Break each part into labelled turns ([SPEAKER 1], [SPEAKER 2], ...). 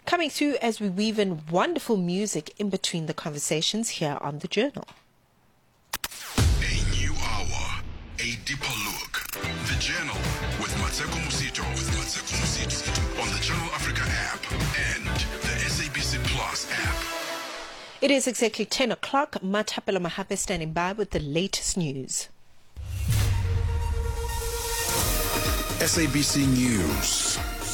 [SPEAKER 1] coming through as we weave in wonderful music in between the conversations here on The Journal.
[SPEAKER 2] A new hour, a deeper look. The Journal with Mateko Musito. On the Channel Africa app and the SABC Plus app.
[SPEAKER 1] It is exactly 10 o'clock. Matapelo Mahape standing by with the latest news.
[SPEAKER 2] SABC News.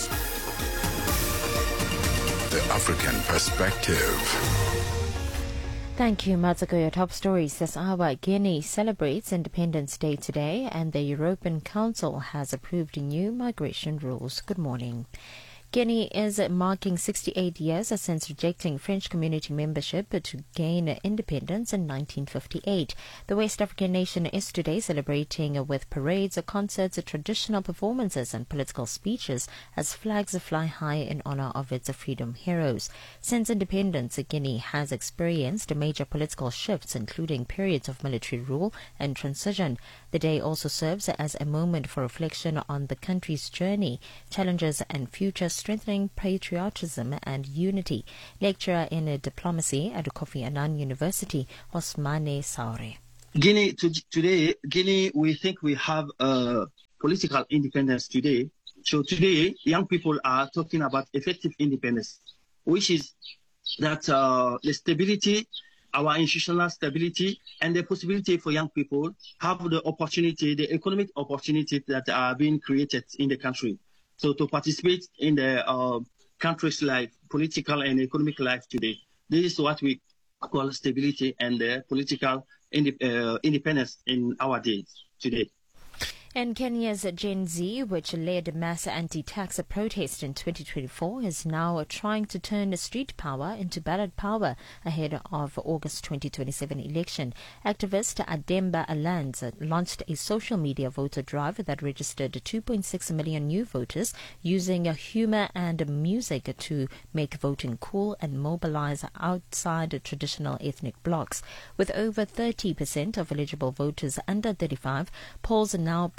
[SPEAKER 2] The African Perspective.
[SPEAKER 3] Thank you, Matsako. Your top stories this hour. Guinea celebrates Independence Day today, and the European Council has approved new migration rules. Good morning. Guinea is marking 68 years since rejecting French community membership to gain independence in 1958. The West African nation is today celebrating with parades, concerts, traditional performances and political speeches as flags fly high in honor of its freedom heroes. Since independence, Guinea has experienced major political shifts, including periods of military rule and transition. The day also serves as a moment for reflection on the country's journey, challenges and future, strengthening patriotism and unity. Lecturer in diplomacy at Kofi Annan University, Osmane Saure.
[SPEAKER 4] Guinea, we think we have political independence today. So today, young people are talking about effective independence, which is that the stability, our institutional stability, and the possibility for young people have the opportunity, the economic opportunity that are being created in the country. So to participate in the country's life, political and economic life today. This is what we call stability and political independence in our days today.
[SPEAKER 3] And Kenya's Gen Z, which led mass anti-tax protest in 2024, is now trying to turn street power into ballot power ahead of August 2027 election. Activist Ademba Alans launched a social media voter drive that registered 2.6 million new voters using humor and music to make voting cool and mobilize outside traditional ethnic blocs. With over 30% of eligible voters under 35, polls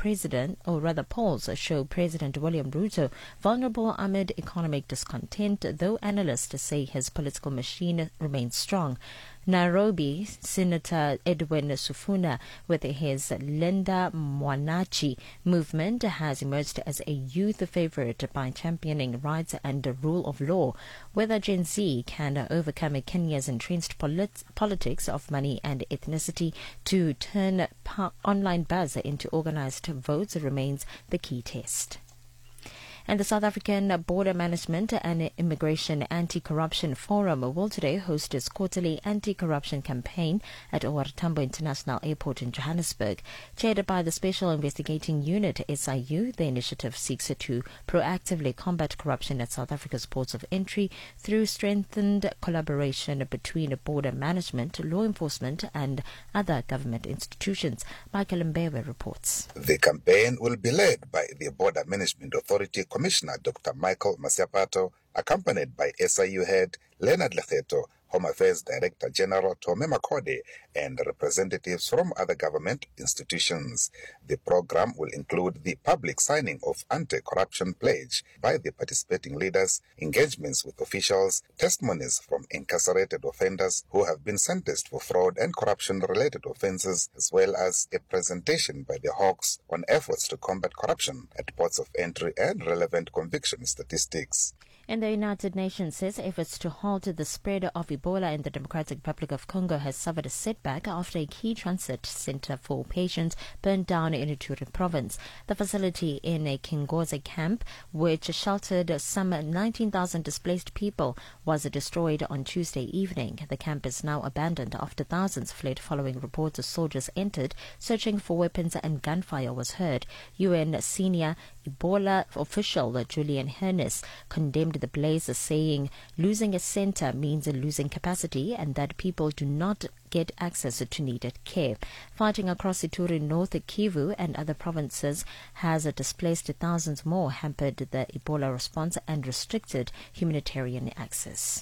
[SPEAKER 3] show President William Ruto vulnerable amid economic discontent, though analysts say his political machine remains strong. Nairobi, Senator Edwin Sifuna, with his Linda Mwanachi movement, has emerged as a youth favorite by championing rights and the rule of law. Whether Gen Z can overcome Kenya's entrenched politics of money and ethnicity to turn online buzz into organized votes remains the key test. And the South African Border Management and Immigration Anti-Corruption Forum will today host its quarterly anti-corruption campaign at OR Tambo International Airport in Johannesburg. Chaired by the Special Investigating Unit, SIU, the initiative seeks to proactively combat corruption at South Africa's ports of entry through strengthened collaboration between border management, law enforcement and other government institutions. Michael Mbewe reports.
[SPEAKER 5] The campaign will be led by the Border Management Authority Commissioner Dr. Michael Masiapato, accompanied by SIU head Leonard Lecheto, Home Affairs Director General Tome Makode, and representatives from other government institutions. The program will include the public signing of anti-corruption pledge by the participating leaders, engagements with officials, testimonies from incarcerated offenders who have been sentenced for fraud and corruption-related offences, as well as a presentation by the Hawks on efforts to combat corruption at ports of entry and relevant conviction statistics.
[SPEAKER 3] And the United Nations says efforts to halt the spread of Ebola in the Democratic Republic of Congo has suffered a setback after a key transit center for patients burned down in Ituri province. The facility in a Kingoza camp, which sheltered some 19,000 displaced people, was destroyed on Tuesday evening. The camp is now abandoned after thousands fled following reports of soldiers entered, searching for weapons and gunfire was heard. UN senior Ebola official Julian Hernes condemned the blaze, saying losing a center means losing capacity and that people do not get access to needed care. Fighting across Ituri, North Kivu and other provinces has displaced thousands more, hampered the Ebola response and restricted humanitarian access.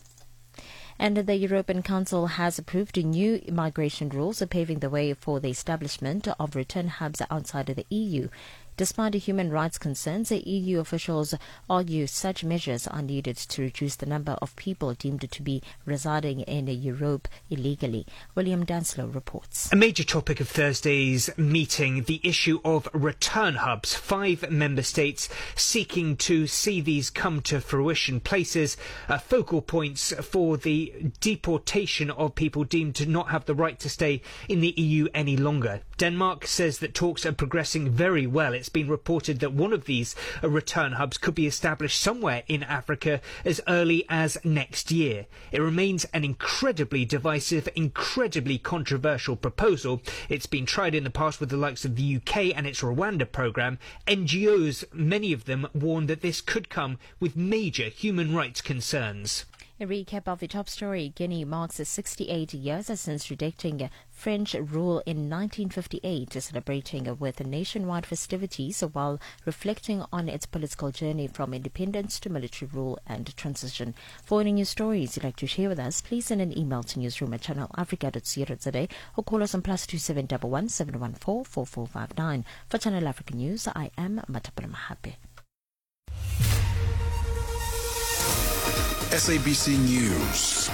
[SPEAKER 3] And the European Council has approved new immigration rules, paving the way for the establishment of return hubs outside of the EU. Despite the human rights concerns, the EU officials argue such measures are needed to reduce the number of people deemed to be residing in Europe illegally. William Danslow reports.
[SPEAKER 6] A major topic of Thursday's meeting, the issue of return hubs. 5 member states seeking to see these come to fruition, places focal points for the deportation of people deemed to not have the right to stay in the EU any longer. Denmark says that talks are progressing very well. It's been reported that one of these return hubs could be established somewhere in Africa as early as next year. It remains an incredibly divisive, incredibly controversial proposal. It's been tried in the past with the likes of the UK and its Rwanda programme. NGOs, many of them, warn that this could come with major human rights concerns.
[SPEAKER 3] A recap of the top story. Guinea marks 68 years since rejecting French rule in 1958, celebrating with nationwide festivities while reflecting on its political journey from independence to military rule and transition. For any news stories you'd like to share with us, please send an email to newsroom@channelafrica.co.za or call us on +271 714 4459. For Channel Africa News, I am Matapela Mahape.
[SPEAKER 2] SABC News.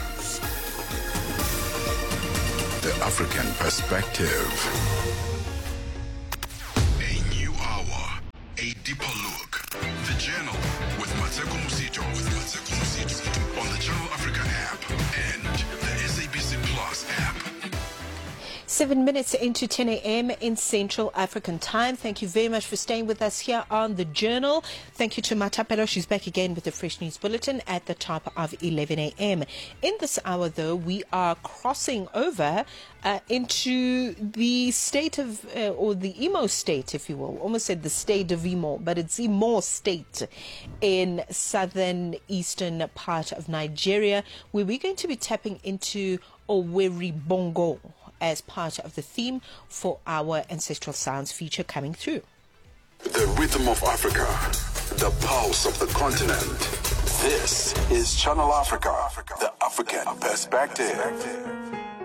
[SPEAKER 2] The African Perspective. A new hour, a deeper look. The Journal with Matseko Musito. On the Channel Africa app and the SABC Plus app.
[SPEAKER 1] 7 minutes into 10 a.m. in Central African Time. Thank you very much for staying with us here on The Journal. Thank you to Matapelo. She's back again with the Fresh News Bulletin at the top of 11 a.m. In this hour, though, we are crossing over into the state of, or the Imo state, if you will. Almost said the state of Imo, but it's Imo state in southern eastern part of Nigeria, where we're going to be tapping into Oweri Bongo as part of the theme for our Ancestral Sounds feature coming through.
[SPEAKER 2] The rhythm of Africa, the pulse of the continent. This is Channel Africa, the African Perspective.